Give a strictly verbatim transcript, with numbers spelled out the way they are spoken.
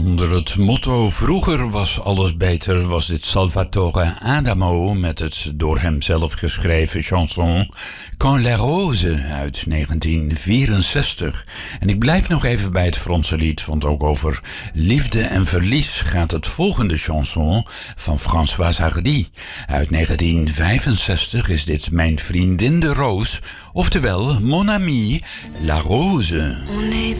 Onder het motto vroeger was alles beter was dit Salvatore Adamo met het door hem zelf geschreven chanson Quand les roses uit negentien vierenzestig. En ik blijf nog even bij het Franse lied, want ook over liefde en verlies gaat het volgende chanson van Françoise Hardy. Uit negentien vijfenzestig is dit Mijn vriendin de roos, oftewel Mon amie la rose. On est